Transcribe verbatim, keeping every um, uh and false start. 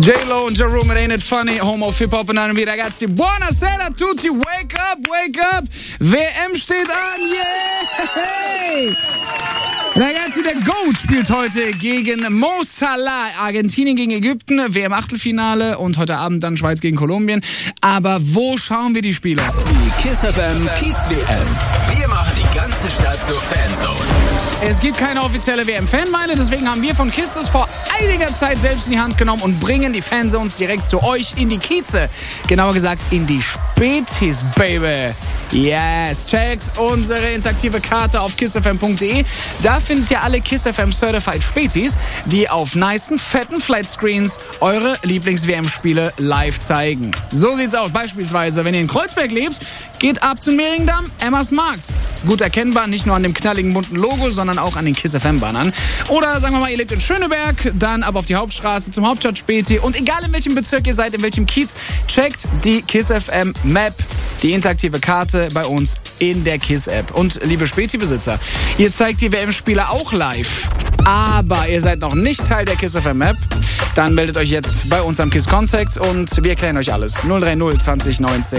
J-Lo und Jeru mit Ain't It Funny, Home of Hip-Hop und dann wieder ragazzi. Buonasera tutti, wake up, wake up. W M steht an, yeah! Ragazzi, der GOAT spielt heute gegen Mo Salah. Argentinien gegen Ägypten, W M-Achtelfinale und heute Abend dann Schweiz gegen Kolumbien. Aber wo schauen wir die Spiele? Die KISS F M Kiez W M. Wir machen die ganze Stadt zur Fanzone. Es gibt keine offizielle W M-Fanmeile, deswegen haben wir von KISS das vor einiger Zeit selbst in die Hand genommen und bringen die Fanzones direkt zu euch in die Kieze. Genauer gesagt in die Spätis, Baby. Yes, checkt unsere interaktive Karte auf kiss f m punkt d e. Da findet ihr alle KISS F M Certified Spätis, die auf nicen, fetten Flatscreens eure Lieblings-W M-Spiele live zeigen. So sieht's aus. Beispielsweise, wenn ihr in Kreuzberg lebt, geht ab zum Mehringdamm, Emmas Markt. Gut erkennbar, nicht nur an dem knalligen bunten Logo, sondern auch an den KISS F M-Bannern. Oder sagen wir mal, ihr lebt in Schöneberg, dann ab auf die Hauptstraße zum Hauptstadt-Späti. Und egal in welchem Bezirk ihr seid, in welchem Kiez, checkt die KISS F M Map, die interaktive Karte bei uns in der KISS-App. Und liebe Späti-Besitzer, ihr zeigt die W M-Spiele auch live, aber ihr seid noch nicht Teil der KISS F M App, dann meldet euch jetzt bei uns am KISS Contact und wir erklären euch alles. null drei null zwanzig neunzehn